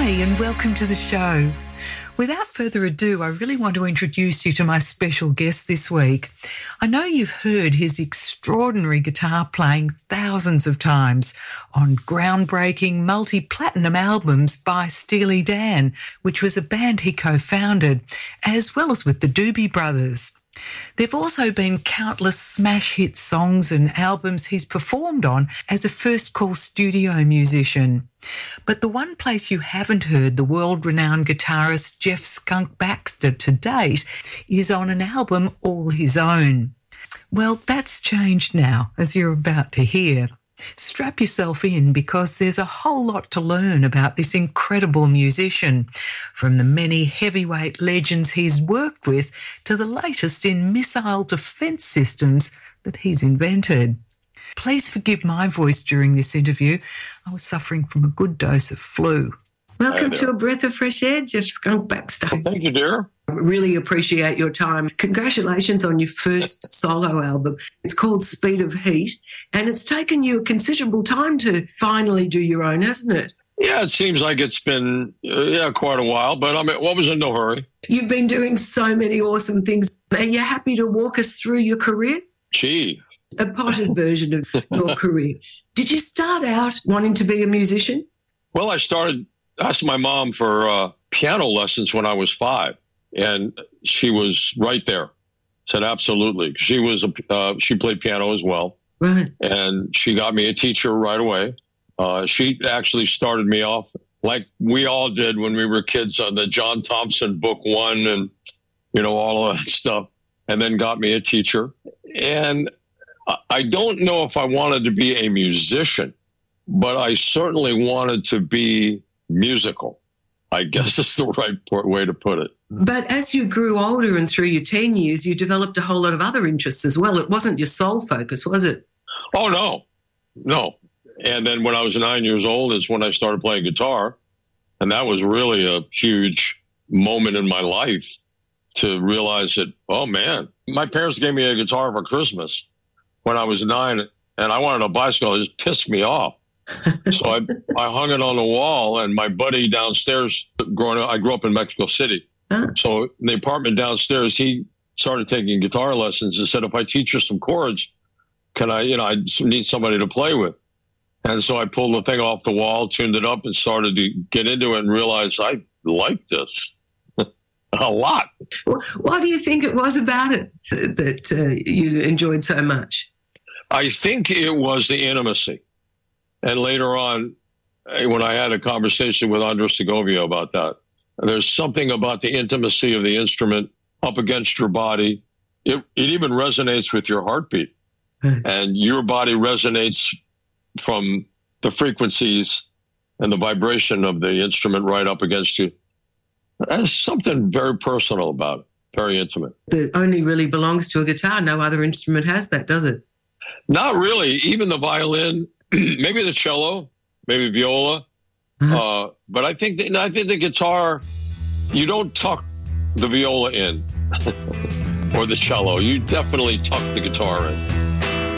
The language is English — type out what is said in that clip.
and welcome to the show. Without further ado, I really want to introduce you to my special guest this week. I know you've heard his extraordinary guitar playing thousands of times on groundbreaking multi-platinum albums by Steely Dan, which was a band he co-founded, as well as with the Doobie Brothers. There've also been countless smash hit songs and albums he's performed on as a first-call studio musician. But the one place you haven't heard the world-renowned guitarist Jeff Skunk Baxter to date is on an album all his own. Well, that's changed now, as you're about to hear. Strap yourself in because there's a whole lot to learn about this incredible musician, from the many heavyweight legends he's worked with to the latest in missile defence systems that he's invented. Please forgive my voice during this interview. I was suffering from a good dose of flu. Welcome to A Breath of Fresh Air, Jeff Skunk Baxter. Thank you, dear. I really appreciate your time. Congratulations on your first solo album. It's called Speed of Heat, and it's taken you a considerable time to finally do your own, hasn't it? Yeah, it seems like it's been quite a while, but I was in no hurry. You've been doing so many awesome things. Are you happy to walk us through your career? Gee. A potted version of your career. Did you start out wanting to be a musician? Well, I asked my mom for piano lessons when I was 5. And she was right there. Said absolutely. She played piano as well, right? And she got me a teacher right away. She actually started me off like we all did when we were kids on the John Thompson Book 1 and all of that stuff, and then got me a teacher. And I don't know if I wanted to be a musician, but I certainly wanted to be musical. I guess is the right way to put it. But as you grew older and through your teen years, you developed a whole lot of other interests as well. It wasn't your sole focus, was it? Oh, no. And then when I was 9 years old is when I started playing guitar. And that was really a huge moment in my life to realize that, oh, man, my parents gave me a guitar for Christmas when I was 9, and I wanted a bicycle. It just pissed me off. So I hung it on the wall, and my buddy downstairs, I grew up in Mexico City. So in the apartment downstairs, he started taking guitar lessons and said, if I teach you some chords, can I need somebody to play with. And so I pulled the thing off the wall, tuned it up, and started to get into it and realized I like this a lot. What do you think it was about it that you enjoyed so much? I think it was the intimacy. And later on, when I had a conversation with Andres Segovia about that, there's something about the intimacy of the instrument up against your body. It even resonates with your heartbeat. And your body resonates from the frequencies and the vibration of the instrument right up against you. There's something very personal about it, very intimate. That only really belongs to a guitar. No other instrument has that, does it? Not really. Even the violin, maybe the cello, maybe viola. But I think the guitar, you don't tuck the viola in or the cello. You definitely tuck the guitar in.